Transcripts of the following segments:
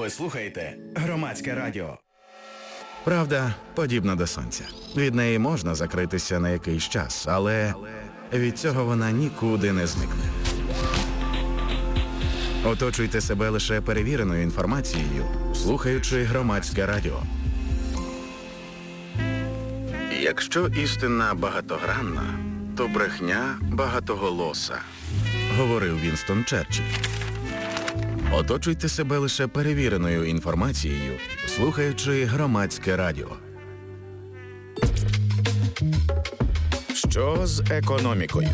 Ви слухаєте Громадське радіо. Правда подібна до сонця. Від неї можна закритися на якийсь час, але від цього вона нікуди не зникне. Оточуйте себе лише перевіреною інформацією, слухаючи Громадське радіо. Якщо істина багатогранна, то брехня багатоголоса, говорив Вінстон Черчилль. Оточуйте себе лише перевіреною інформацією, слухаючи Громадське радіо. Що з економікою?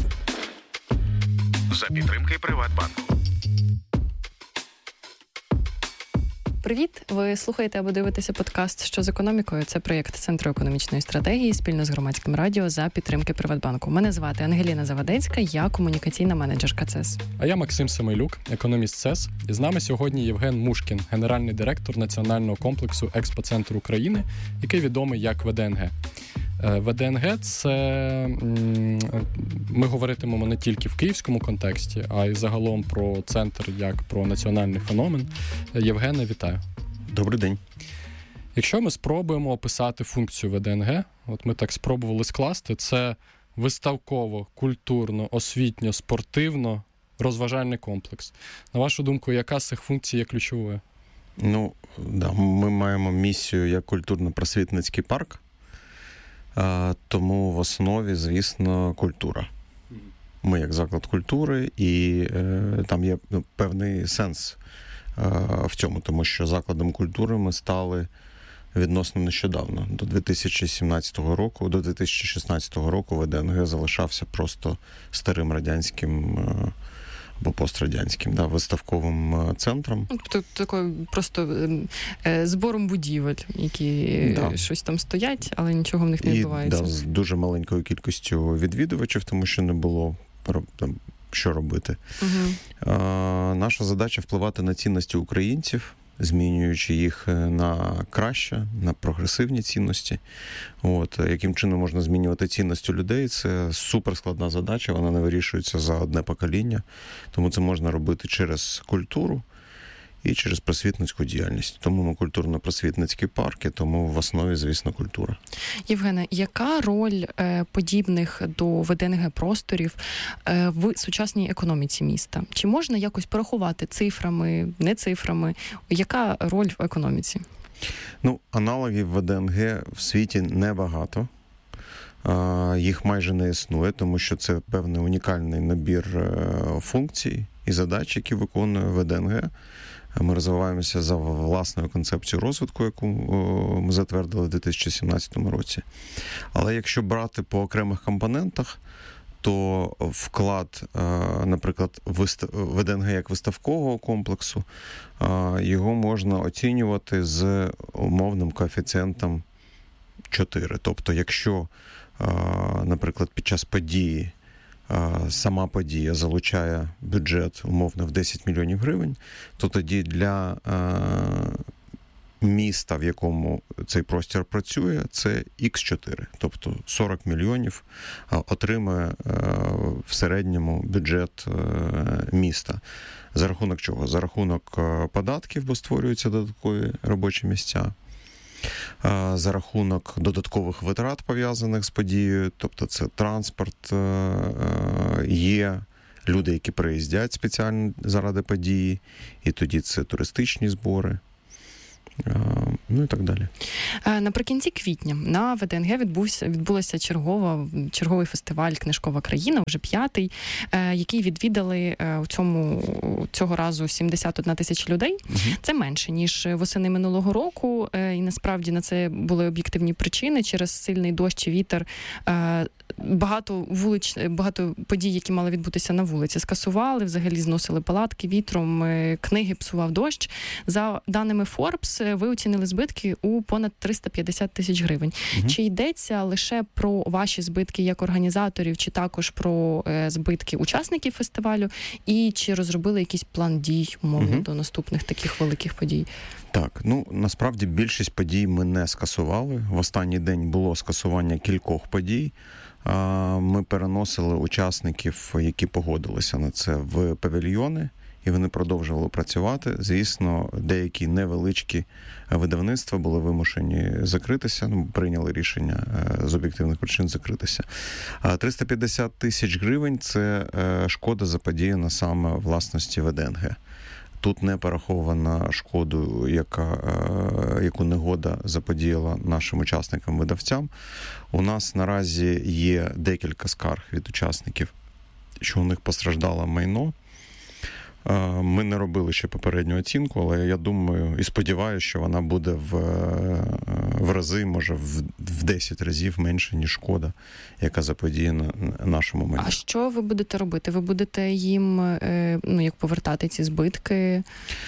За підтримки Приватбанку. Привіт! Ви слухаєте або дивитеся подкаст «Що з економікою?» Це проєкт Центру економічної стратегії спільно з Громадським радіо за підтримки Приватбанку. Мене звати Ангеліна Завадецька, я комунікаційна менеджерка ЦЕС. А я Максим Семейлюк, економіст ЦЕС. І з нами сьогодні Євген Мушкін, генеральний директор Національного комплексу Експоцентр України, який відомий як ВДНГ. ВДНГ – це ми говоритимемо не тільки в київському контексті, а й загалом про центр як про національний феномен. Євгене, вітаю. Добрий день. Якщо ми спробуємо описати функцію ВДНГ, от ми так спробували скласти, це виставково, культурно, освітньо, спортивно, розважальний комплекс. На вашу думку, яка з цих функцій є ключовою? Ми маємо місію як культурно-просвітницький парк, тому в основі, звісно, культура. Ми як заклад культури, і там є певний сенс в цьому, тому що закладом культури ми стали відносно нещодавно. До 2017 року, до 2016 року ВДНГ залишався просто старим радянським або пострадянським, виставковим центром. Тобто такою просто збором будівель, які щось там стоять, але нічого в них не відбувається. З дуже маленькою кількістю відвідувачів, тому що не було що робити. Угу. Наша задача впливати на цінності українців, змінюючи їх на краще, на прогресивні цінності. Яким чином можна змінювати цінності людей, це суперскладна задача, вона не вирішується за одне покоління. Тому це можна робити через культуру і через просвітницьку діяльність. Тому ми культурно-просвітницькі парки, тому в основі, звісно, культура. Євгене, яка роль подібних до ВДНГ просторів в сучасній економіці міста? Чи можна якось порахувати цифрами, не цифрами? Яка роль в економіці? Аналогів ВДНГ в світі небагато. Їх майже не існує, тому що це певний унікальний набір функцій і задач, які виконує ВДНГ. Ми розвиваємося за власною концепцією розвитку, яку ми затвердили в 2017 році. Але якщо брати по окремих компонентах, то вклад, наприклад, ВДНГ як виставкового комплексу, його можна оцінювати з умовним коефіцієнтом 4. Тобто, якщо, наприклад, під час події сама подія залучає бюджет умовно в 10 мільйонів гривень, то тоді для міста, в якому цей простір працює, це Х4. Тобто 40 мільйонів отримує в середньому бюджет міста. За рахунок чого? За рахунок податків, бо створюються додаткові робочі місця. За рахунок додаткових витрат, пов'язаних з подією, тобто це транспорт, є люди, які приїздять спеціально заради події, і тоді це туристичні збори. І так далі. Наприкінці квітня на ВДНГ відбулося черговий фестиваль «Книжкова країна», вже 5-й, який відвідали цього разу 71 тисяча людей. Угу. Це менше, ніж восени минулого року, і насправді на це були об'єктивні причини. Через сильний дощ і вітер багато подій, які мали відбутися на вулиці, скасували, взагалі зносили палатки вітром, книги псував дощ. За даними Forbes, ви оцінили збитки у понад 350 тисяч гривень. Угу. Чи йдеться лише про ваші збитки як організаторів, чи також про збитки учасників фестивалю? І чи розробили якийсь план дій, умовно, до наступних таких великих подій? Так, насправді більшість подій ми не скасували. В останній день було скасування кількох подій. Ми переносили учасників, які погодилися на це, в павільйони і вони продовжували працювати. Звісно, деякі невеличкі видавництва були вимушені закритися, прийняли рішення з об'єктивних причин закритися. 350 тисяч гривень – це шкода заподіяна саме власності ВДНГ. Тут не порахована шкоду, яку негода заподіяла нашим учасникам-видавцям. У нас наразі є декілька скарг від учасників, що у них постраждало майно. Ми не робили ще попередню оцінку, але я думаю і сподіваюся, що вона буде в рази, може в 10 разів менше, ніж шкода, яка заподіяна нашому майну. А що ви будете робити? Ви будете їм як повертати ці збитки?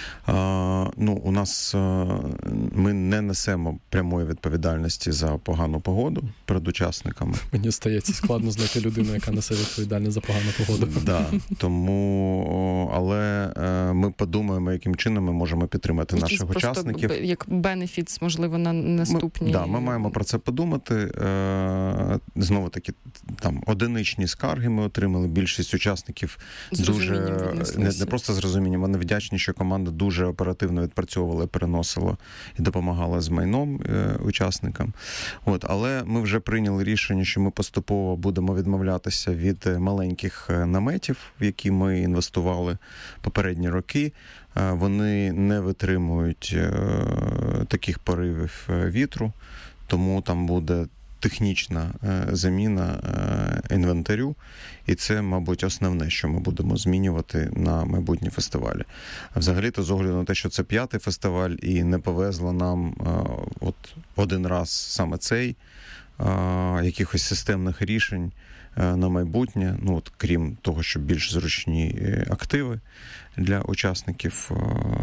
У нас ми не несемо прямої відповідальності за погану погоду перед учасниками. Мені стається складно знайти людину, яка несе відповідальність за погану погоду. Да, тому, але ми подумаємо, яким чином ми можемо підтримати наших учасників. Як бенефіт, можливо, на наступні... Ми маємо про це подумати. Знову-таки, там, одиничні скарги ми отримали. Більшість учасників дуже... Не просто з розумінням, вони вдячні, що команда дуже оперативно відпрацьовувала, переносила і допомагала з майном учасникам. Але ми вже прийняли рішення, що ми поступово будемо відмовлятися від маленьких наметів, в які ми інвестували попередні роки. Вони не витримують таких поривів вітру, тому там буде технічна заміна інвентарю, і це, мабуть, основне, що ми будемо змінювати на майбутні фестивалі. Взагалі-то, з огляду на те, що це 5-й фестиваль, і не повезло нам один раз саме цей, якихось системних рішень на майбутнє, крім того, що більш зручні активи для учасників,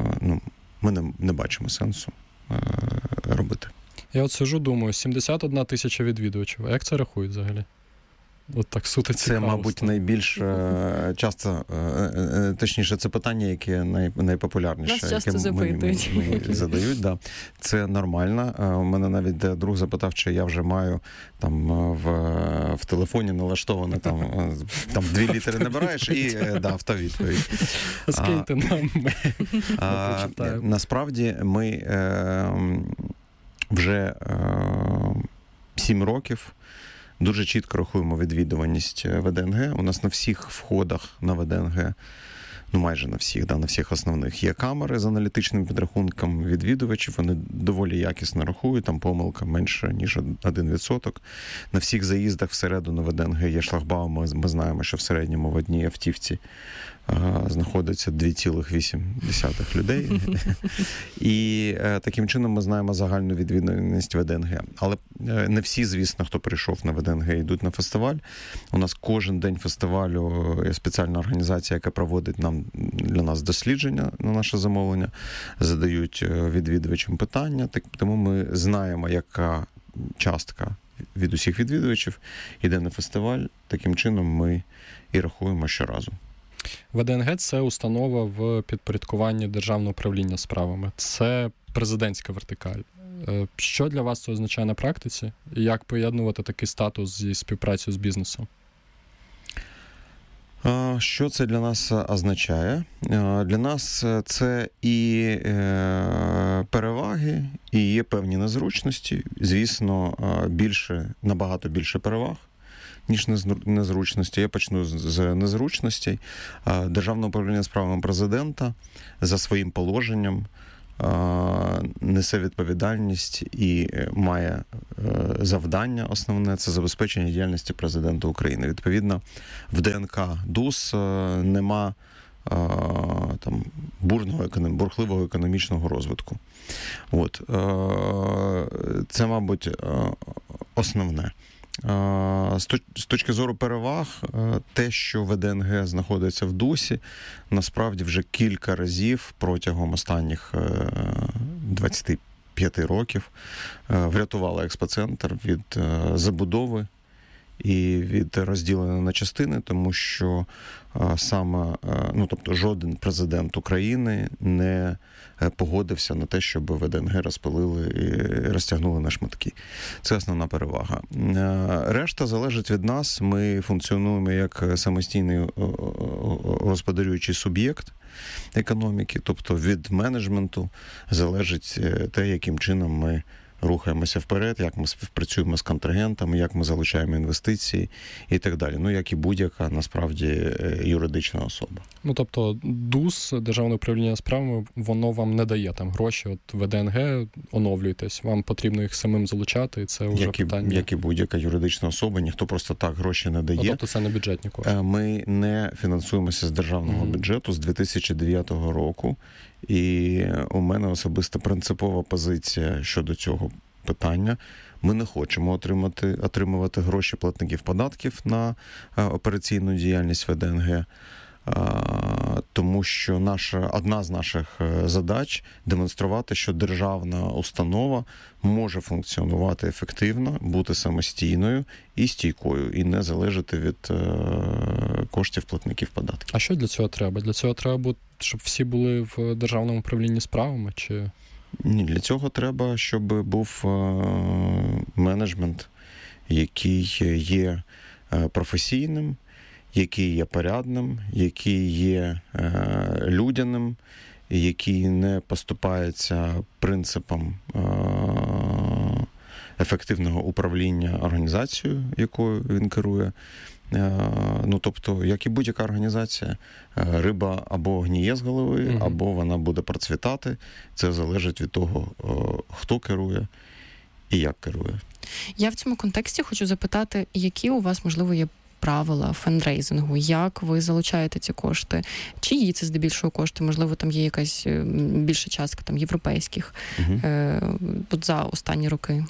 ми не бачимо сенсу робити. Я сижу, думаю, 71 тисяча відвідувачів. А як це рахують взагалі? Так суто цікаво. Це, мабуть, найбільш часто, точніше, це питання, яке найпопулярніше, яке мені задають. Да. Це нормально. У мене навіть друг запитав, чи я вже маю там в телефоні налаштовано там 2 літери набираєш і автовідповідь. Скиньте нам. Насправді, ми вже 7 років дуже чітко рахуємо відвідуваність ВДНГ. У нас на всіх входах на ВДНГ, майже на всіх основних, є камери з аналітичним підрахунком відвідувачів. Вони доволі якісно рахують, там помилка менше, ніж 1%. На всіх заїздах всередину ВДНГ є шлагбаум. Ми знаємо, що в середньому в одній автівці знаходиться 2,8 людей. І таким чином ми знаємо загальну відвідуваність ВДНГ. Але не всі, звісно, хто прийшов на ВДНГ, йдуть на фестиваль. У нас кожен день фестивалю є спеціальна організація, яка проводить для нас дослідження на наше замовлення, задають відвідувачам питання. Тому ми знаємо, яка частка від усіх відвідувачів йде на фестиваль. Таким чином ми і рахуємо щоразу. ВДНГ – це установа в підпорядкуванні Державного управління справами. Це президентська вертикаль. Що для вас це означає на практиці? І як поєднувати такий статус зі співпрацею з бізнесом? Що це для нас означає? Для нас це і переваги, і є певні незручності. Звісно, набагато більше переваг, ніж незручності. Я почну з незручностей. Державне управління справами президента за своїм положенням несе відповідальність і має завдання основне – це забезпечення діяльності президента України. Відповідно, в ДНК ДУС нема бурхливого економічного розвитку. Це, мабуть, основне. З точки зору переваг, те, що ВДНГ знаходиться в ДУСі, насправді вже кілька разів протягом останніх 25 років врятувала експоцентр від забудови і розділена на частини, тому що саме, тобто жоден президент України не погодився на те, щоб ВДНГ розпилили і розтягнули на шматки. Це основна перевага. Решта залежить від нас. Ми функціонуємо як самостійний господарюючий суб'єкт економіки, тобто від менеджменту залежить те, яким чином ми рухаємося вперед, як ми співпрацюємо з контрагентами, як ми залучаємо інвестиції і так далі. Як і будь-яка, насправді, юридична особа. Тобто ДУС, Державне управління справами, воно вам не дає там гроші, от ВДНГ, оновлюйтесь, вам потрібно їх самим залучати, і це вже питання. Як і будь-яка юридична особа, ніхто просто так гроші не дає. Тобто це не бюджетні кошти? Ми не фінансуємося з державного бюджету з 2009 року. І у мене особисто принципова позиція щодо цього питання. Ми не хочемо отримувати гроші платників податків на операційну діяльність ВДНГ, тому що одна з наших задач – демонструвати, що державна установа може функціонувати ефективно, бути самостійною і стійкою, і не залежати від коштів платників податків. А що для цього треба? Для цього треба, щоб всі були в Державному управлінні справами? Чи... Ні, для цього треба, щоб був менеджмент, який є професійним, який є порядним, який є людяним, який не поступається принципам ефективного управління організацією, якою він керує. Тобто, як і будь-яка організація, риба або гніє з голови, або вона буде процвітати. Це залежить від того, хто керує і як керує. Я в цьому контексті хочу запитати, які у вас, можливо, є правила фандрейзингу, як ви залучаєте ці кошти, чиї це здебільшого кошти, можливо, там є якась більша частка там європейських за останні роки?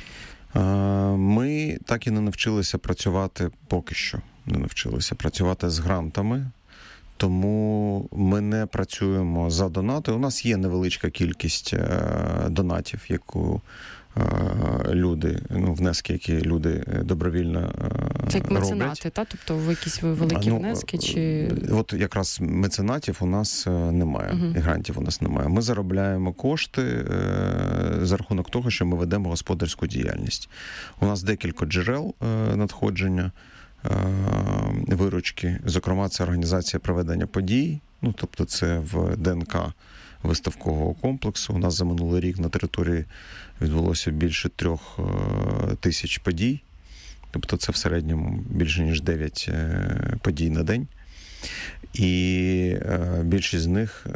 Ми так і не навчилися працювати поки що, з грантами, тому ми не працюємо за донати. У нас є невеличка кількість донатів, яку люди, внески, які люди добровільно роблять. Це як меценати, так? Тобто ви якісь великі внески? Чи... От якраз меценатів у нас немає, і грантів у нас немає. Ми заробляємо кошти за рахунок того, що ми ведемо господарську діяльність. У нас декілька джерел надходження виручки, зокрема, це організація проведення подій, тобто це в ДНК виставкового комплексу. У нас за минулий рік на території відбулося більше 3000 подій. Тобто це в середньому більше, ніж 9 подій на день. І більшість з них,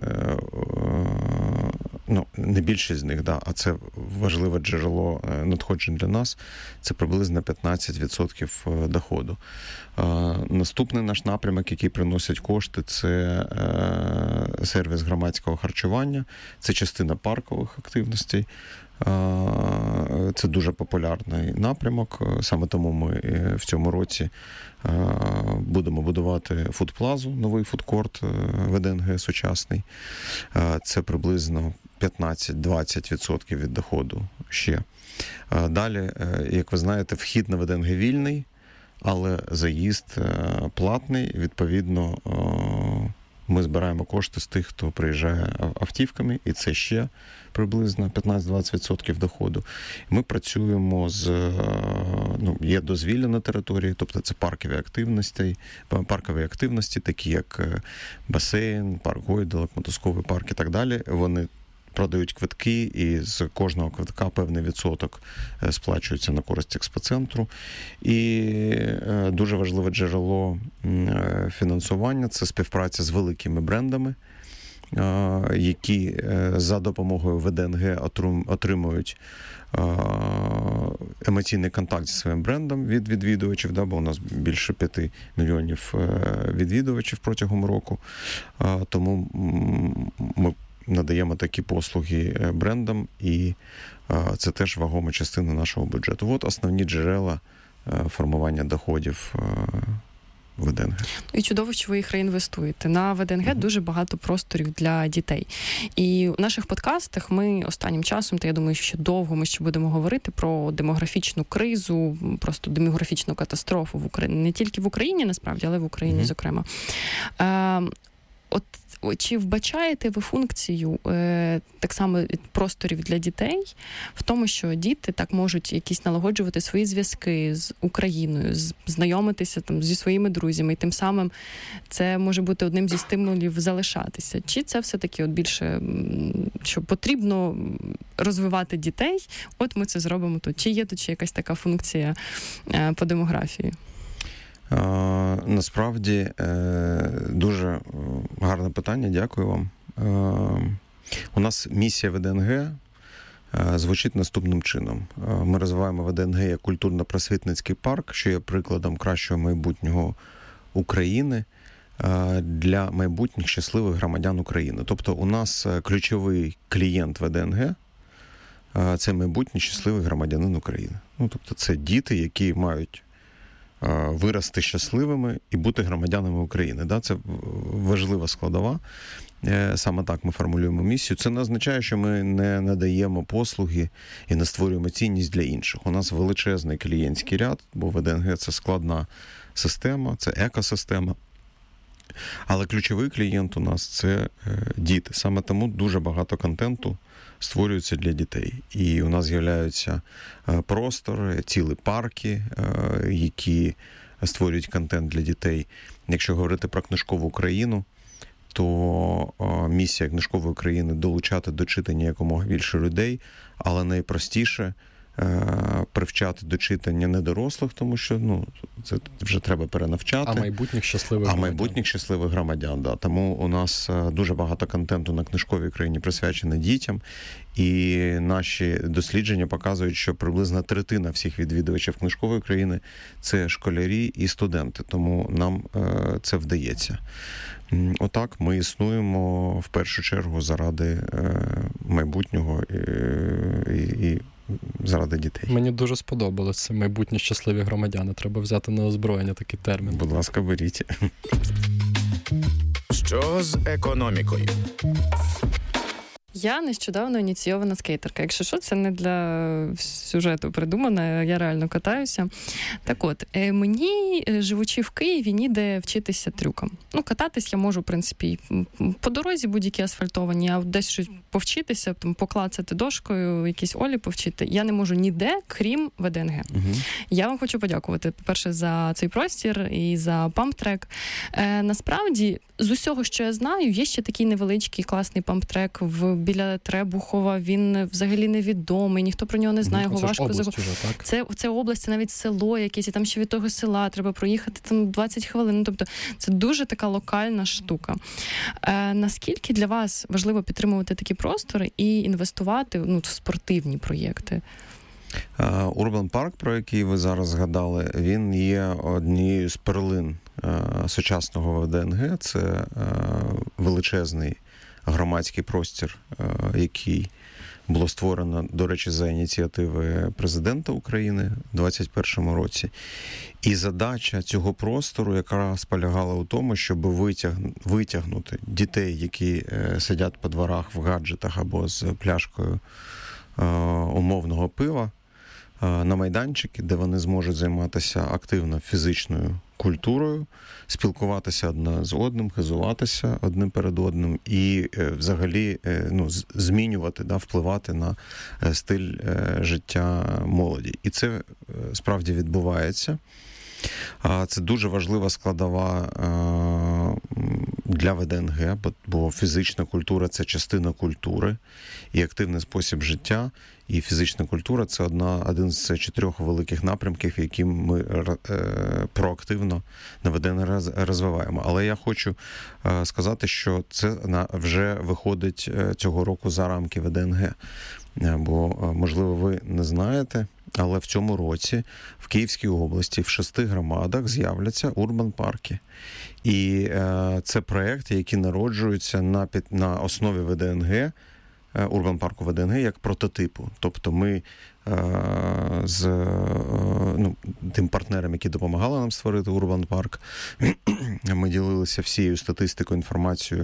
не більшість з них, а це важливе джерело надходжень для нас, це приблизно 15% доходу. Наступний наш напрямок, який приносить кошти, це сервіс громадського харчування, це частина паркових активностей. Це дуже популярний напрямок, саме тому ми в цьому році будемо будувати фудплазу, новий фудкорт ВДНГ сучасний. Це приблизно 15-20% від доходу ще. Далі, як ви знаєте, вхід на ВДНГ вільний, але заїзд платний. Відповідно, ми збираємо кошти з тих, хто приїжджає автівками, і це ще приблизно 15-20% доходу. Ми працюємо є дозвілля на території, тобто це паркові активності, такі як басейн, парк гойдалок, мотузковий парк і так далі. Вони продають квитки, і з кожного квитка певний відсоток сплачується на користь експоцентру. І дуже важливе джерело фінансування – це співпраця з великими брендами, які за допомогою ВДНГ отримують емоційний контакт зі своїм брендом від відвідувачів, бо у нас більше 5 мільйонів відвідувачів протягом року. Тому ми надаємо такі послуги брендам, і це теж вагома частина нашого бюджету. От основні джерела формування доходів ВДНГ. І чудово, що ви їх реінвестуєте. На ВДНГ дуже багато просторів для дітей. І в наших подкастах ми останнім часом, та я думаю, що ще довго ми ще будемо говорити про демографічну кризу, просто демографічну катастрофу в Україні. Не тільки в Україні, насправді, але в Україні, зокрема. От чи вбачаєте ви функцію так само просторів для дітей в тому, що діти так можуть якісь налагоджувати свої зв'язки з Україною, знайомитися там зі своїми друзями, і тим самим це може бути одним зі стимулів залишатися? Чи це все-таки от більше, що потрібно розвивати дітей, от ми це зробимо тут? Чи є тут ще якась така функція по демографії? Насправді дуже гарне питання, дякую вам. У нас місія ВДНГ звучить наступним чином. Ми розвиваємо ВДНГ як культурно-просвітницький парк, що є прикладом кращого майбутнього України для майбутніх щасливих громадян України. Тобто у нас ключовий клієнт ВДНГ – це майбутній щасливий громадянин України. Тобто це діти, які мають вирости щасливими і бути громадянами України. Це важлива складова. Саме так ми формулюємо місію. Це не означає, що ми не надаємо послуги і не створюємо цінність для інших. У нас величезний клієнтський ряд, бо ВДНГ – це складна система, це екосистема. Але ключовий клієнт у нас – це діти. Саме тому дуже багато контенту створюються для дітей. І у нас з'являються простори, цілі парки, які створюють контент для дітей. Якщо говорити про книжкову Україну, то місія книжкової країни – долучати до читання якомога більше людей, але найпростіше привчати до читання не дорослих, тому що це вже треба перенавчати. А майбутніх щасливих громадян. Да. Тому у нас дуже багато контенту на книжковій країні присвячено дітям, і наші дослідження показують, що приблизно третина всіх відвідувачів книжкової країни – це школярі і студенти, тому нам це вдається. Отак ми існуємо в першу чергу заради майбутнього і заради дітей. Мені дуже сподобалося майбутні щасливі громадяни. Треба взяти на озброєння такий термін. Будь ласка, беріть. Що з економікою? Я нещодавно ініційована скейтерка. Якщо що, це не для сюжету придумано, я реально катаюся. Так от, мені, живучи в Києві, ніде вчитися трюкам. Кататись я можу, в принципі, по дорозі будь-які асфальтовані, а десь щось повчитися, там, поклацати дошкою, якісь олі повчити, я не можу ніде, крім ВДНГ. Я вам хочу подякувати, по-перше, за цей простір і за памп-трек. Насправді, з усього, що я знаю, є ще такий невеличкий класний памп-трек біля Требухова, він взагалі невідомий, ніхто про нього не знає, його важко Це область, це навіть село якесь, і там ще від того села треба проїхати там 20 хвилин. Тобто це дуже така локальна штука. Наскільки для вас важливо підтримувати такі простори і інвестувати в спортивні проєкти? Урбан Парк, про який ви зараз згадали, він є однією з перлин сучасного ВДНГ. Це величезний громадський простір, який було створено, до речі, за ініціативи президента України у 2021 році. І задача цього простору якраз полягала у тому, щоб витягнути дітей, які сидять по дворах в гаджетах або з пляшкою умовного пива, на майданчики, де вони зможуть займатися активно фізичною культурою, спілкуватися одне з одним, хизуватися одним перед одним і взагалі змінювати, впливати на стиль життя молоді. І це справді відбувається. Це дуже важлива складова для ВДНГ, бо фізична культура – це частина культури і активний спосіб життя. І фізична культура – це один з 4 великих напрямків, які ми проактивно на ВДНГ розвиваємо. Але я хочу сказати, що це вже виходить цього року за рамки ВДНГ. Бо, можливо, ви не знаєте, але в цьому році в Київській області в 6 громадах з'являться урбан-парки. І це проєкти, які народжуються на основі ВДНГ Урбан Парку ВДНГ як прототипу. Тобто ми з тим партнером, які допомагали нам створити Урбан Парк, ми ділилися всією статистикою, інформацією,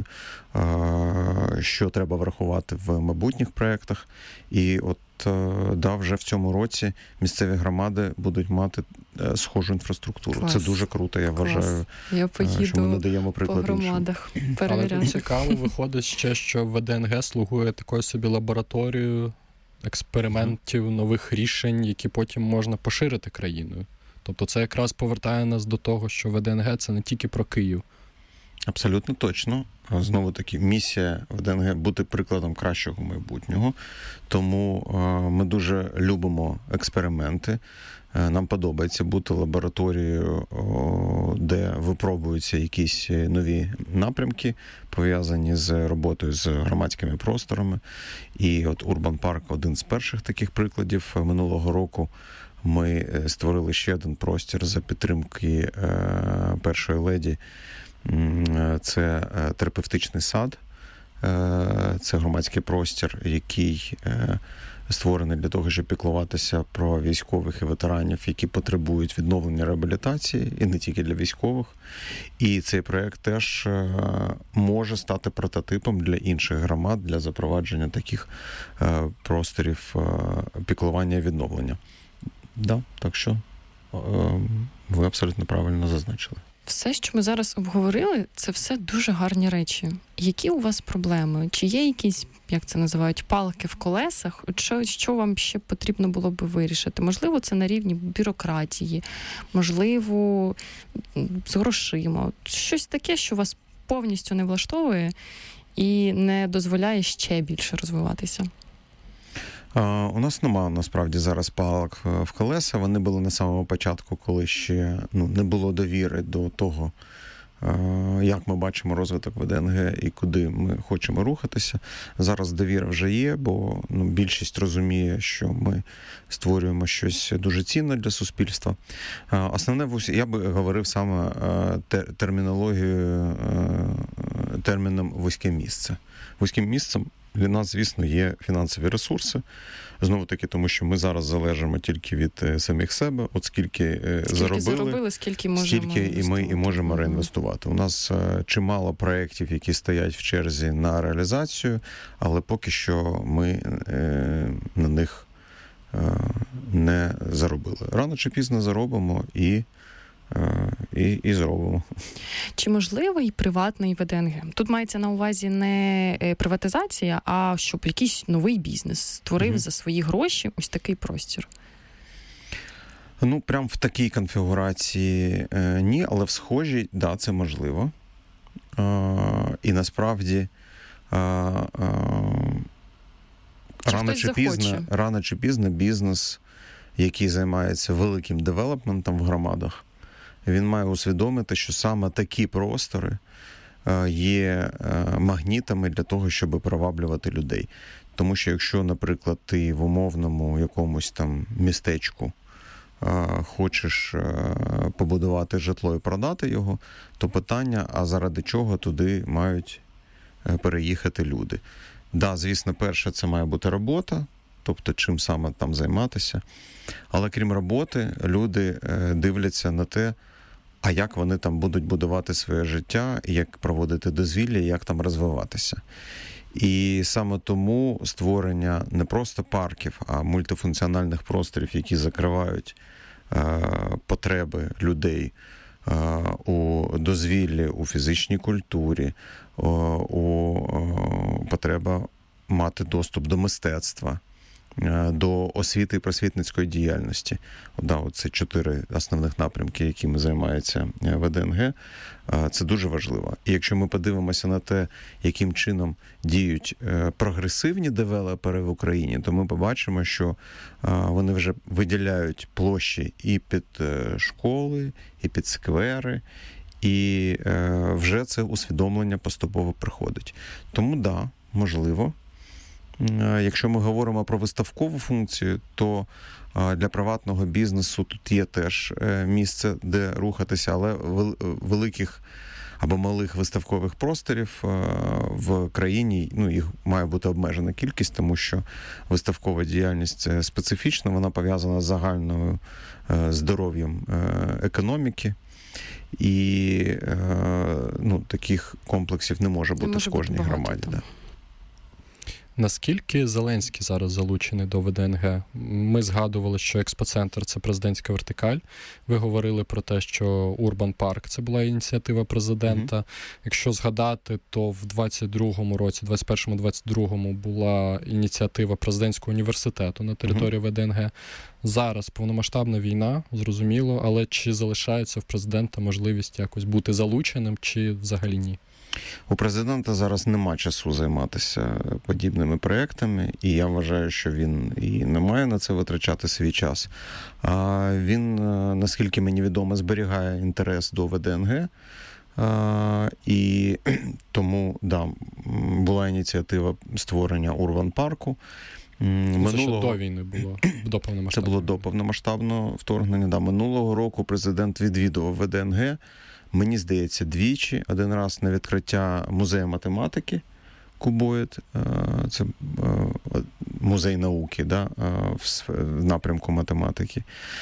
що треба врахувати в майбутніх проєктах. І от вже в цьому році місцеві громади будуть мати схожу інфраструктуру. Клас. Це дуже круто, я вважаю, що ми надаємо приклад по громадах іншим. перевіряти. Але цікаво виходить ще, що ВДНГ слугує такою собі лабораторією експериментів, нових рішень, які потім можна поширити країною. Тобто це якраз повертає нас до того, що ВДНГ – це не тільки про Київ. Абсолютно точно. Знову-таки, місія ВДНГ – бути прикладом кращого майбутнього. Тому ми дуже любимо експерименти. Нам подобається бути лабораторією, де випробуються якісь нові напрямки, пов'язані з роботою з громадськими просторами. І от Урбан Парк – один з перших таких прикладів. Минулого року ми створили ще один простір за підтримки першої леді. Це терапевтичний сад, це громадський простір, який створений для того, щоб піклуватися про військових і ветеранів, які потребують відновлення реабілітації, і не тільки для військових. І цей проєкт теж може стати прототипом для інших громад, для запровадження таких просторів піклування і відновлення. Да, так що ви абсолютно правильно зазначили. Все, що ми зараз обговорили, це все дуже гарні речі. Які у вас проблеми? Чи є якісь, як це називають, палки в колесах? Що вам ще потрібно було би вирішити? Можливо, це на рівні бюрократії, можливо, з грошима. Щось таке, що вас повністю не влаштовує і не дозволяє ще більше розвиватися. У нас немає, насправді, зараз палок в колеса. Вони були на самому початку, коли ще не було довіри до того, як ми бачимо розвиток ВДНГ і куди ми хочемо рухатися. Зараз довіра вже є, бо більшість розуміє, що ми створюємо щось дуже цінне для суспільства. Основне, я би говорив саме терміном «вузьке місце». Вузьким місцем для нас, звісно, є фінансові ресурси. Знову-таки, тому що ми зараз залежимо тільки від самих себе. От скільки заробили, скільки і ми і можемо реінвестувати. У нас чимало проєктів, які стоять в черзі на реалізацію, але поки що ми на них не заробили. Рано чи пізно заробимо і зробимо. Чи можливий приватний ВДНГ? Тут мається на увазі не приватизація, а щоб якийсь новий бізнес створив за свої гроші ось такий простір. Прям в такій конфігурації ні, але в схожій, да, це можливо. І насправді рано чи пізно бізнес, який займається великим девелопментом в громадах, він має усвідомити, що саме такі простори є магнітами для того, щоб приваблювати людей. Тому що якщо, наприклад, ти в умовному якомусь там містечку хочеш побудувати житло і продати його, то питання, а заради чого туди мають переїхати люди? Да, звісно, перше, це має бути робота, тобто чим саме там займатися. Але крім роботи, люди дивляться на те, а як вони там будуть будувати своє життя, як проводити дозвілля, як там розвиватися. І саме тому створення не просто парків, а мультифункціональних просторів, які закривають потреби людей у дозвіллі, у фізичній культурі, у потреба мати доступ до мистецтва, до освіти і просвітницької діяльності. Це 4 основних напрямки, якими займається ВДНГ. Це дуже важливо. І якщо ми подивимося на те, яким чином діють прогресивні девелопери в Україні, то ми побачимо, що вони вже виділяють площі і під школи, і під сквери, і вже це усвідомлення поступово приходить. Тому, да, можливо. Якщо ми говоримо про виставкову функцію, то для приватного бізнесу тут є теж місце, де рухатися, але великих або малих виставкових просторів в країні, їх має бути обмежена кількість, тому що виставкова діяльність це специфічна, вона пов'язана з загальною здоров'ям економіки. І таких комплексів не може бути в кожній громаді. Да. Наскільки Зеленський зараз залучений до ВДНГ? Ми згадували, що експоцентр – це президентська вертикаль. Ви говорили про те, що Урбан Парк – це була ініціатива президента. Якщо згадати, то в 22-му році, 21-22-му була ініціатива президентського університету на території ВДНГ. Зараз повномасштабна війна, зрозуміло, але чи залишається в президента можливість якось бути залученим, чи взагалі ні? У президента зараз нема часу займатися подібними проєктами, і я вважаю, що він і не має на це витрачати свій час. А він, наскільки мені відомо, зберігає інтерес до ВДНГ, і тому, була ініціатива створення Урбан-парку. Це ще до війни було, до повномасштабного. Це було до повномасштабного вторгнення. Минулого року президент відвідував ВДНГ, мені здається, двічі. Один раз на відкриття музею математики Кубоїд, це музей науки, в напрямку математики.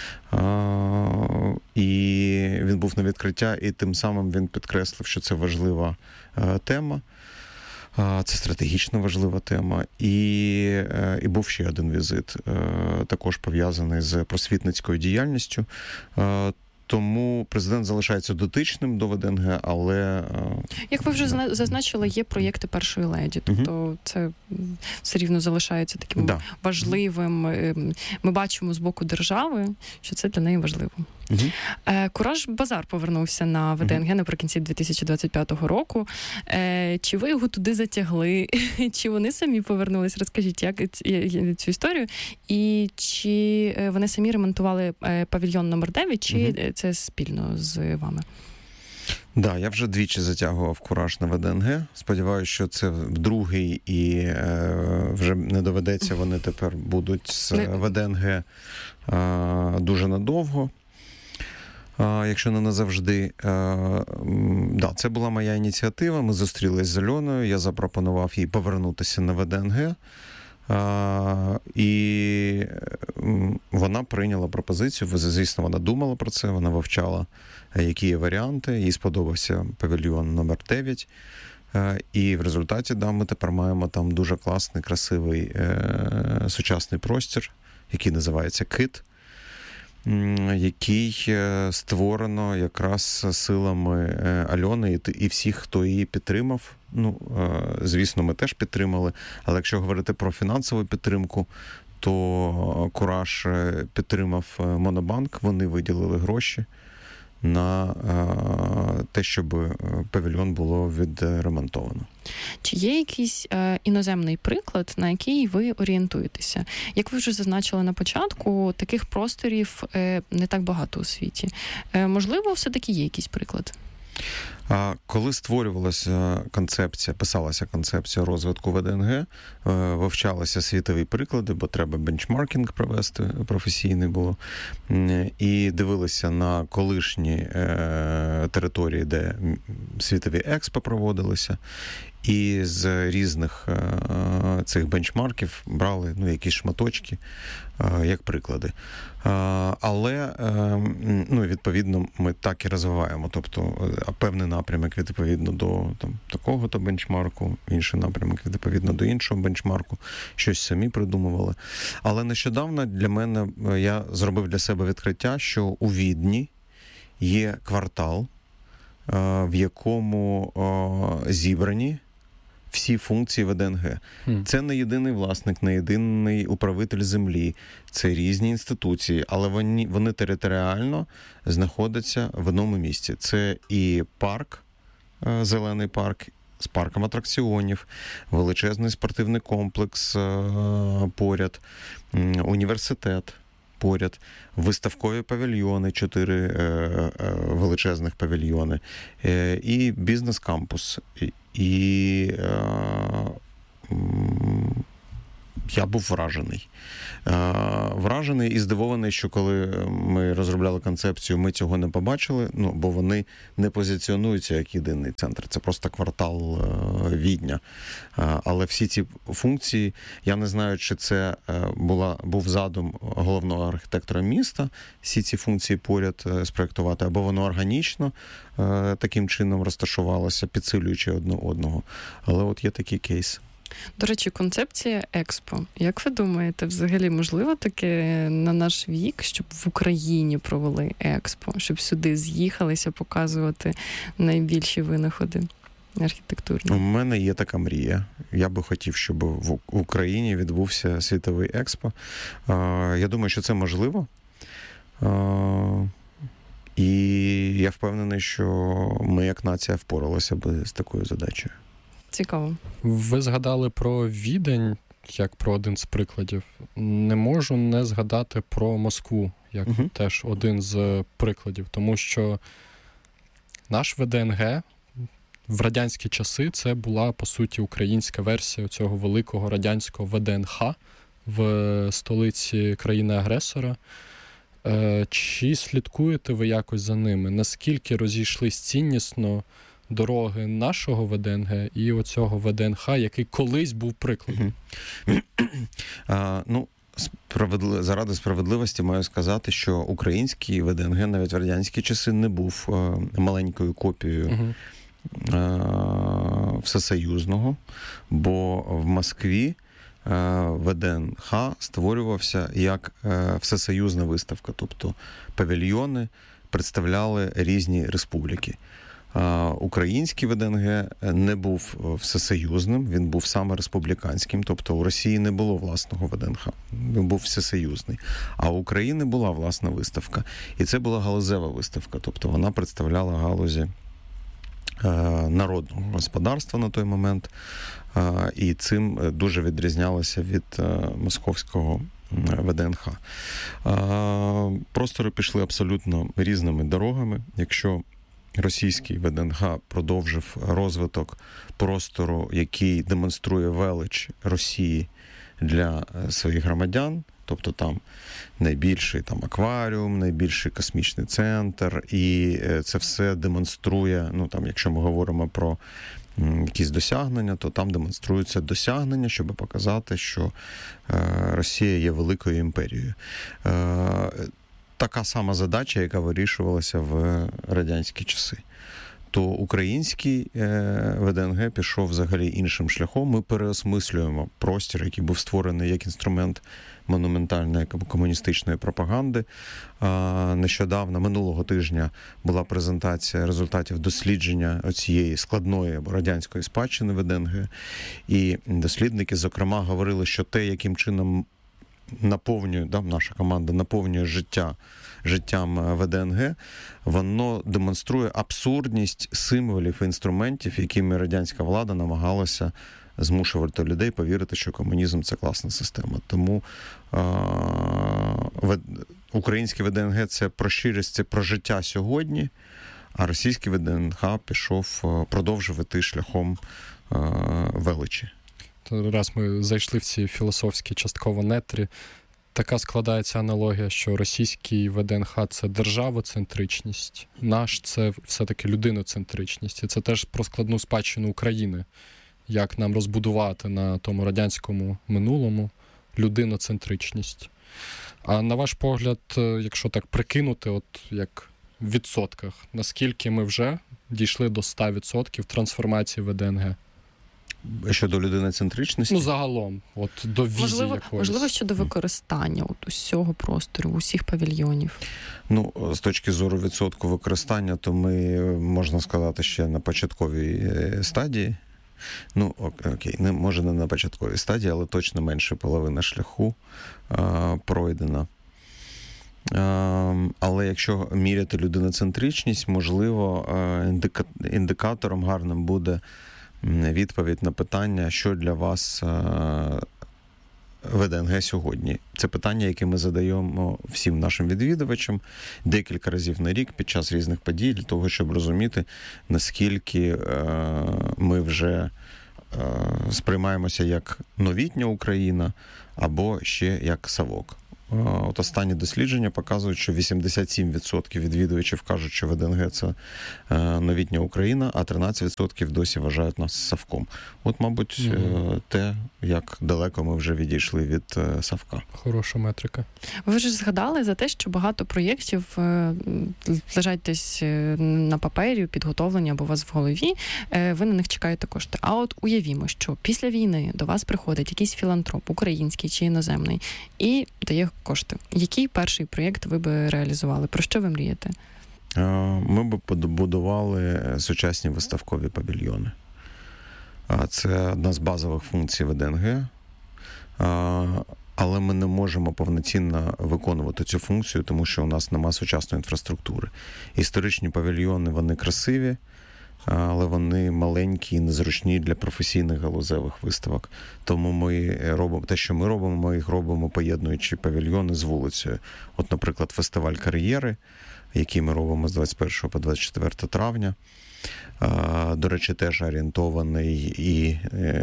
І він був на відкриття, і тим самим він підкреслив, що це важлива тема. Це стратегічно важлива тема. І був ще один візит, також пов'язаний з просвітницькою діяльністю. Тому президент залишається дотичним до ВДНГ, але... Як ви вже зазначили, є проєкти першої леді, тобто це все рівно залишається таким важливим. Ми бачимо з боку держави, що це для неї важливо. Кураж Базар повернувся на ВДНГ наприкінці 2025 року. Чи ви його туди затягли? Чи вони самі повернулись? Розкажіть, як цю історію? І чи вони самі ремонтували павільйон номер 9, чи це спільно з вами? Да, я вже двічі затягував Кураж на ВДНГ. Сподіваюся, що це другий і вже не доведеться, вони тепер будуть з ВДНГ дуже надовго. Якщо не назавжди. Це була моя ініціатива, ми зустрілись з Альоною, я запропонував їй повернутися на ВДНГ. І вона прийняла пропозицію, звісно, вона думала про це, вона вивчала, які є варіанти, їй сподобався павільйон номер 9. І в результаті, ми тепер маємо там дуже класний, красивий сучасний простір, який називається «Кит», який створено якраз силами Альони і всіх, хто її підтримав. Звісно, ми теж підтримали, але якщо говорити про фінансову підтримку, то Кураж підтримав Монобанк, вони виділили гроші на те, щоб павільйон було відремонтовано. Чи є якийсь іноземний приклад, на який ви орієнтуєтеся? Як ви вже зазначили на початку, таких просторів не так багато у світі. Можливо, все-таки є якийсь приклад? Коли створювалася концепція, писалася концепція розвитку ВДНГ, вивчалися світові приклади, бо треба бенчмаркінг провести, професійний було, і дивилися на колишні території, де світові експо проводилися, і з різних цих бенчмарків брали якісь шматочки, як приклади. Але, відповідно, ми так і розвиваємо. Тобто, певний напрямок відповідно до такого-то бенчмарку, інший напрямок відповідно до іншого бенчмарку, щось самі придумували. Але нещодавно для мене, я зробив для себе відкриття, що у Відні є квартал, в якому зібрані всі функції ВДНГ. Це не єдиний власник, не єдиний управитель землі. Це різні інституції, але вони територіально знаходяться в одному місці. Це і парк, зелений парк, з парком атракціонів, величезний спортивний комплекс поряд, університет поряд, виставкові павільйони, 4 величезних павільйони, і бізнес-кампус. І Я був вражений. Вражений і здивований, що коли ми розробляли концепцію, ми цього не побачили, бо вони не позиціонуються як єдиний центр. Це просто квартал Відня. Але всі ці функції, я не знаю, чи це був задум головного архітектора міста, всі ці функції поряд спроєктувати, або воно органічно таким чином розташувалося, підсилюючи одне одного. Але от є такий кейс. До речі, концепція Експо. Як ви думаєте, взагалі можливо таке на наш вік, щоб в Україні провели Експо, щоб сюди з'їхалися показувати найбільші винаходи архітектурні? У мене є така мрія. Я би хотів, щоб в Україні відбувся світовий Експо. Я думаю, що це можливо. І я впевнений, що ми як нація впоралися би з такою задачею. Цікаво. Ви згадали про Відень, як про один з прикладів. Не можу не згадати про Москву, як теж один з прикладів. Тому що наш ВДНГ в радянські часи це була, по суті, українська версія цього великого радянського ВДНХ в столиці країни-агресора. Чи слідкуєте ви якось за ними? Наскільки розійшлись ціннісно дороги нашого ВДНГ і оцього ВДНХ, який колись був прикладом? Заради справедливості маю сказати, що український ВДНГ навіть в радянські часи не був маленькою копією всесоюзного, бо в Москві ВДНХ створювався як всесоюзна виставка, тобто павільйони представляли різні республіки. Український ВДНГ не був всесоюзним, він був саме республіканським, тобто у Росії не було власного ВДНХ, він був всесоюзний. А у України була власна виставка. І це була галузева виставка, тобто вона представляла галузі народного господарства на той момент, і цим дуже відрізнялося від московського ВДНХ. Простори пішли абсолютно різними дорогами. Якщо російський ВДНХ продовжив розвиток простору, який демонструє велич Росії для своїх громадян, тобто там найбільший акваріум, найбільший космічний центр, і це все демонструє, якщо ми говоримо про якісь досягнення, то там демонструються досягнення, щоб показати, що Росія є великою імперією. Така сама задача, яка вирішувалася в радянські часи. То український ВДНГ пішов взагалі іншим шляхом. Ми переосмислюємо простір, який був створений як інструмент монументальної комуністичної пропаганди. Нещодавно, минулого тижня, була презентація результатів дослідження цієї складної або радянської спадщини ВДНГ. І дослідники, зокрема, говорили, що те, яким чином наша команда наповнює життям ВДНГ, воно демонструє абсурдність символів і інструментів, якими радянська влада намагалася змушувати людей повірити, що комунізм – це класна система. Тому український ВДНГ – це про щирість, це про життя сьогодні, а російський ВДНХ продовжив іти шляхом величі. Раз ми зайшли в ці філософські частково нетрі, така складається аналогія, що російський ВДНХ – це державоцентричність, наш – це все-таки людиноцентричність. І це теж про складну спадщину України, як нам розбудувати на тому радянському минулому людиноцентричність. А на ваш погляд, якщо так прикинути, як в відсотках, наскільки ми вже дійшли до 100% трансформації ВДНГ? Щодо людиноцентричності? Загалом, до візії якоїсь. Можливо, щодо використання усього простору, усіх павільйонів. З точки зору відсотку використання, то ми, можна сказати, ще на початковій стадії. Окей, може не на початковій стадії, але точно менше половина шляху пройдена. Але якщо міряти людиноцентричність, можливо, індикатором гарним буде відповідь на питання, що для вас ВДНГ сьогодні. Це питання, яке ми задаємо всім нашим відвідувачам декілька разів на рік під час різних подій, для того, щоб розуміти, наскільки ми вже сприймаємося як новітня Україна або ще як совок. От останні дослідження показують, що 87% відвідувачів кажуть, що ВДНГ – це новітня Україна, а 13% досі вважають нас совком. От, мабуть, те, як далеко ми вже відійшли від совка. Хороша метрика. Ви вже згадали за те, що багато проєктів лежать десь на папері, підготовлені або у вас в голові, ви на них чекаєте кошти. А от уявімо, що після війни до вас приходить якийсь філантроп, український чи іноземний, і дає кошти. Який перший проєкт ви би реалізували? Про що ви мрієте? Ми б побудували сучасні виставкові павільйони. Це одна з базових функцій ВДНГ, але ми не можемо повноцінно виконувати цю функцію, тому що у нас немає сучасної інфраструктури. Історичні павільйони, вони красиві, але вони маленькі і незручні для професійних галузевих виставок. Тому ми робимо те, що ми робимо, ми їх робимо, поєднуючи павільйони з вулицею. От, наприклад, фестиваль «Кар'єри», який ми робимо з 21 по 24 травня. До речі, теж орієнтований і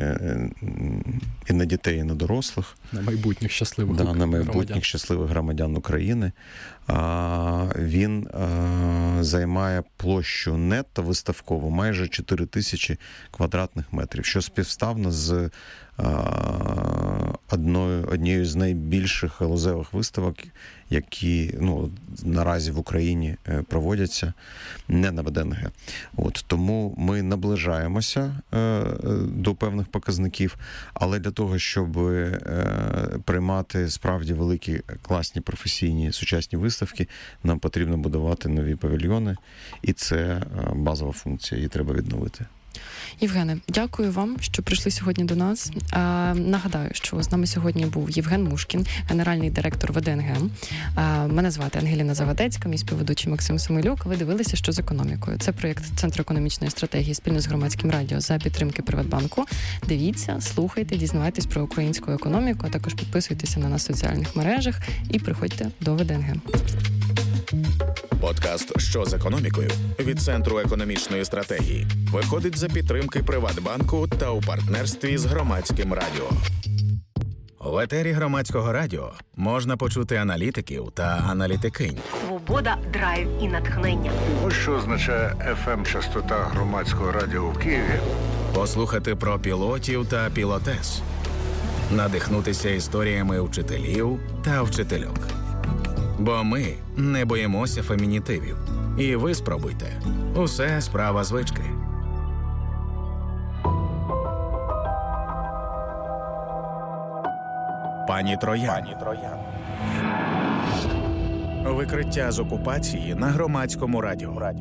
на дітей, і на дорослих. На майбутніх щасливих громадян. На майбутніх щасливих громадян України. Він займає площу нетто виставкову майже 4 тисячі квадратних метрів, що співставно з однією з найбільших галузевих виставок, які наразі в Україні проводяться не на ВДНГ. От, тому ми наближаємося до певних показників, але для того, щоб приймати справді великі, класні, професійні, сучасні виставки, нам потрібно будувати нові павільйони, і це базова функція, її треба відновити. Євгене, дякую вам, що прийшли сьогодні до нас. Нагадаю, що з нами сьогодні був Євген Мушкін, генеральний директор ВДНГ. Мене звати Ангеліна Завадецька, мій співведучий Максим Самойлюк. Ви дивилися «Що з економікою». Це проєкт Центру економічної стратегії спільно з Громадським радіо за підтримки Приватбанку. Дивіться, слухайте, дізнавайтесь про українську економіку, а також підписуйтеся на нас в соціальних мережах і приходьте до ВДНГ. Подкаст «Що з економікою» від Центру економічної стратегії виходить за підтримки Приватбанку та у партнерстві з Громадським радіо. В етері Громадського радіо можна почути аналітиків та аналітикинь. Свобода, драйв і натхнення. Ось що означає FM-частота Громадського радіо в Києві. Послухати про пілотів та пілотес. Надихнутися історіями вчителів та вчительок. Бо ми не боїмося фемінітивів. І ви спробуйте. Усе справа звички. Пані Троян. Викриття з окупації на Громадському радіо.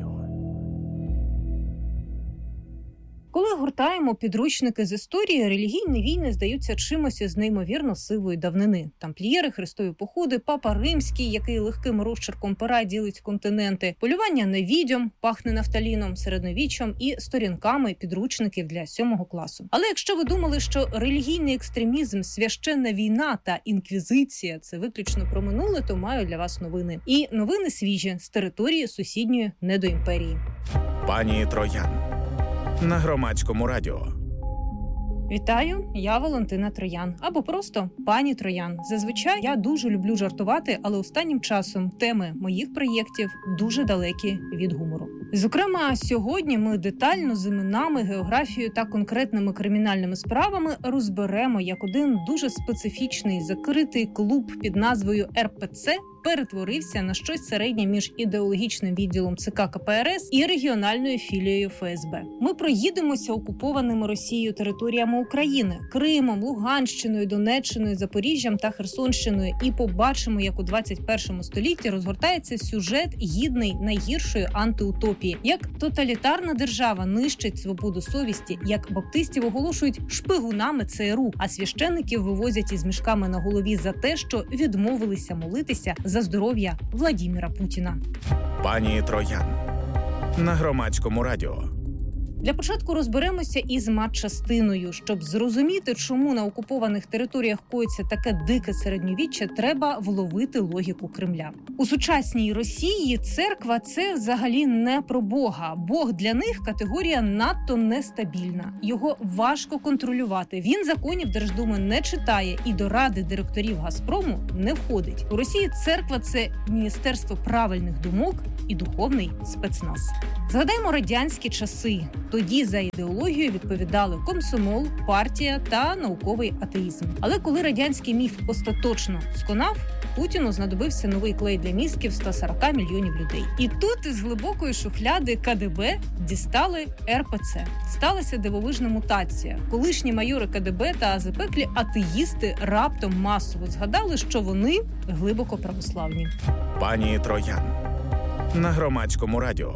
Коли гортаємо підручники з історії, релігійні війни здаються чимось із неймовірно сивої давнини. Тамплієри, хрестові походи, папа римський, який легким розчерком пера ділить континенти, полювання на відьом, пахне нафталіном, середньовіччям і сторінками підручників для 7 класу. Але якщо ви думали, що релігійний екстремізм, священна війна та інквізиція – це виключно про минуле, то маю для вас новини. І новини свіжі з території сусідньої недоімперії. Пані Троян. На Громадському радіо. Вітаю, я Валентина Троян. Або просто пані Троян. Зазвичай я дуже люблю жартувати, але останнім часом теми моїх проєктів дуже далекі від гумору. Зокрема, сьогодні ми детально з іменами, географією та конкретними кримінальними справами розберемо, як один дуже специфічний закритий клуб під назвою РПЦ перетворився на щось середнє між ідеологічним відділом ЦК КПРС і регіональною філією ФСБ. Ми проїдемося окупованими Росією територіями України – Кримом, Луганщиною, Донеччиною, Запоріжжям та Херсонщиною і побачимо, як у 21 столітті розгортається сюжет гідний найгіршої антиутопії. Як тоталітарна держава нищить свободу совісті, як баптистів оголошують шпигунами ЦРУ, а священиків вивозять із мішками на голові за те, що відмовилися молитися за здоров'я Владіміра Путіна. Пані Троян. На Громадському радіо. Для початку розберемося із матчастиною. Щоб зрозуміти, чому на окупованих територіях коїться таке дике середньовіччя, треба вловити логіку Кремля. У сучасній Росії церква – це взагалі не про Бога. Бог для них – категорія надто нестабільна. Його важко контролювати. Він законів Держдуми не читає і до ради директорів «Газпрому» не входить. У Росії церква – це міністерство правильних думок і духовний спецназ. Згадаймо радянські часи. Тоді за ідеологією відповідали комсомол, партія та науковий атеїзм. Але коли радянський міф остаточно сконав, Путіну знадобився новий клей для мізків 140 мільйонів людей. І тут із глибокої шухляди КДБ дістали РПЦ. Сталася дивовижна мутація. Колишні майори КДБ та запеклі атеїсти раптом масово згадали, що вони глибоко православні. Пані Троян на Громадському радіо.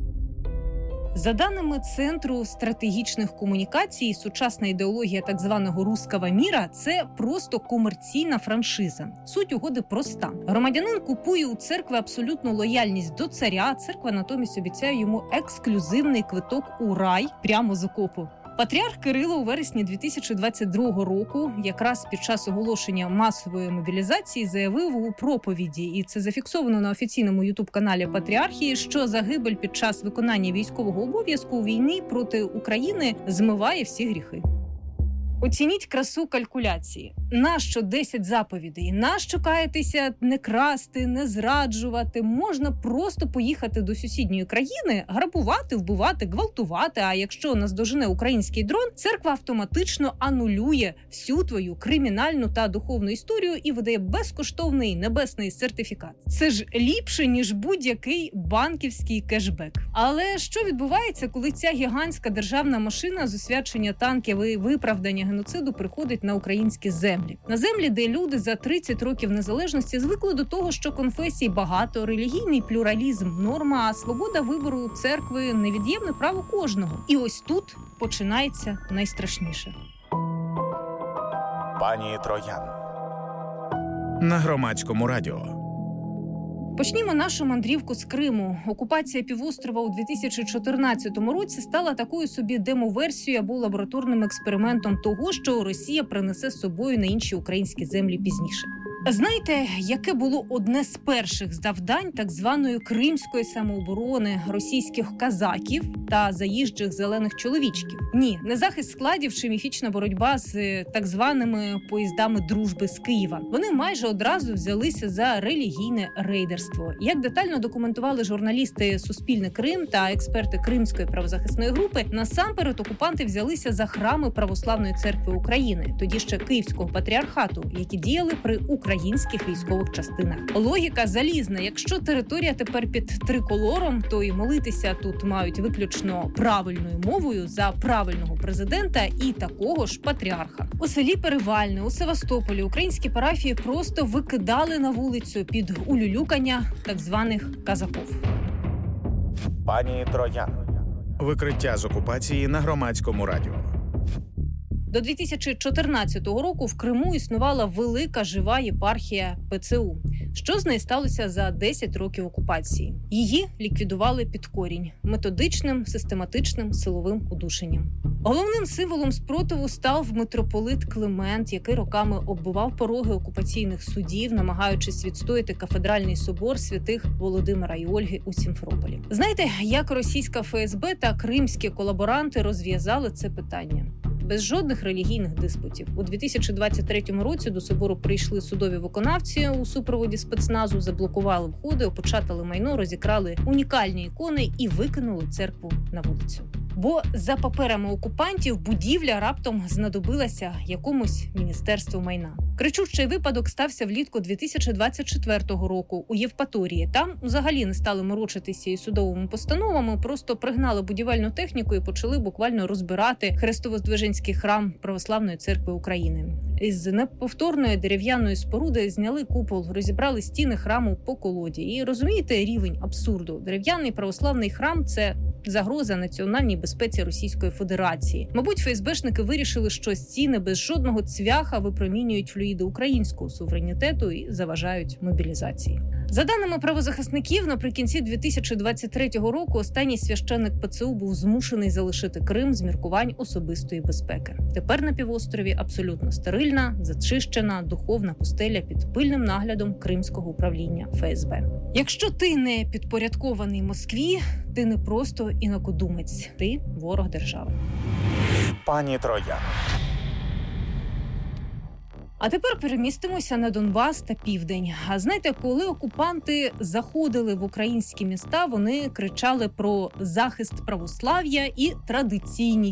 За даними Центру стратегічних комунікацій, сучасна ідеологія так званого «русского міра» – це просто комерційна франшиза. Суть угоди проста. Громадянин купує у церкви абсолютну лояльність до царя, церква натомість обіцяє йому ексклюзивний квиток у рай прямо з окопу. Патріарх Кирило у вересні 2022 року, якраз під час оголошення масової мобілізації, заявив у проповіді, і це зафіксовано на офіційному ютуб-каналі Патріархії, що загибель під час виконання військового обов'язку у війні проти України змиває всі гріхи. Оцініть красу калькуляції. Нащо 10 заповідей? Нащо каятися не красти, не зраджувати? Можна просто поїхати до сусідньої країни, грабувати, вбивати, гвалтувати, а якщо наздожене український дрон, церква автоматично анулює всю твою кримінальну та духовну історію і видає безкоштовний небесний сертифікат. Це ж ліпше, ніж будь-який банківський кешбек. Але що відбувається, коли ця гігантська державна машина з освячення танків і виправдання геноциду приходить на українські землі? На землі, де люди за 30 років незалежності звикли до того, що конфесій багато, релігійний плюралізм – норма, а свобода вибору церкви – невід'ємне право кожного. І ось тут починається найстрашніше. Пані Троян на Громадському радіо. Почнімо нашу мандрівку з Криму. Окупація півострова у 2014 році стала такою собі демоверсією або лабораторним експериментом того, що Росія принесе з собою на інші українські землі пізніше. Знаєте, яке було одне з перших завдань так званої кримської самооборони російських казаків та заїжджих зелених чоловічків? Ні, не захист складів чи міфічна боротьба з так званими поїздами дружби з Києва. Вони майже одразу взялися за релігійне рейдерство. Як детально документували журналісти «Суспільне Крим» та експерти Кримської правозахисної групи, насамперед окупанти взялися за храми Православної церкви України, тоді ще Київського патріархату, які діяли при українських військових частинах. Логіка залізна. Якщо територія тепер під триколором, то і молитися тут мають виключно правильною мовою за правильного президента і такого ж патріарха. У селі Перевальне, у Севастополі українські парафії просто викидали на вулицю під улюлюкання так званих казаків. Пані Троян. Викриття з окупації на Громадському радіо. До 2014 року в Криму існувала велика жива єпархія ПЦУ. Що з нею сталося за 10 років окупації? Її ліквідували під корінь – методичним, систематичним силовим удушенням. Головним символом спротиву став митрополит Климент, який роками оббивав пороги окупаційних судів, намагаючись відстояти кафедральний собор святих Володимира і Ольги у Сімферополі. Знаєте, як російська ФСБ та кримські колаборанти розв'язали це питання? Без жодних релігійних диспутів. У 2023 році до собору прийшли судові виконавці у супроводі спецназу, заблокували входи, опечатали майно, розікрали унікальні ікони і викинули церкву на вулицю. Бо за паперами окупантів будівля раптом знадобилася якомусь міністерству майна. Кричущий випадок стався влітку 2024 року у Євпаторії. Там взагалі не стали морочитися і судовими постановами, просто пригнали будівельну техніку і почали буквально розбирати Хрестово-Здвиженський храм Православної церкви України. Із неповторної дерев'яної споруди зняли купол, розібрали стіни храму по колоді. І розумієте рівень абсурду? Дерев'яний православний храм – це загроза національній безпеці Російської Федерації. Мабуть, ФСБшники вирішили, що стіни без жодного цвяха випромінюють флюїди території до українського суверенітету і заважають мобілізації. За даними правозахисників, наприкінці 2023 року останній священник ПЦУ був змушений залишити Крим з міркувань особистої безпеки. Тепер на півострові абсолютно стерильна, зачищена духовна пустеля під пильним наглядом Кримського управління ФСБ. Якщо ти не підпорядкований Москві, ти не просто інакодумець, ти ворог держави. Пані Троян. А тепер перемістимося на Донбас та Південь. А знаєте, коли окупанти заходили в українські міста, вони кричали про захист православ'я і традиційні